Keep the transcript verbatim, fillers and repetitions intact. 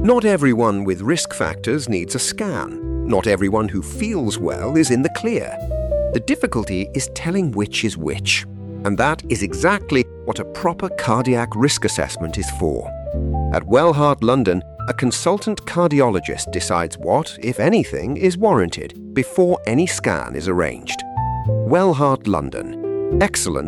Not everyone with risk factors needs a scan. Not everyone who feels well is in the clear. The difficulty is telling which is which. And that is exactly what a proper cardiac risk assessment is for. At Wellheart London, a consultant cardiologist decides what, if anything, is warranted before any scan is arranged. Wellheart London. Excellent